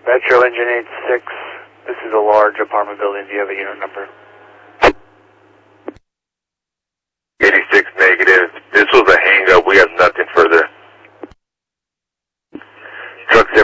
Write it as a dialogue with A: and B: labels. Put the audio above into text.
A: Metro Engine 86, this is a large apartment building. Do you have a unit number?
B: 86 negative. This was a hang-up. We have nothing further. Truck 0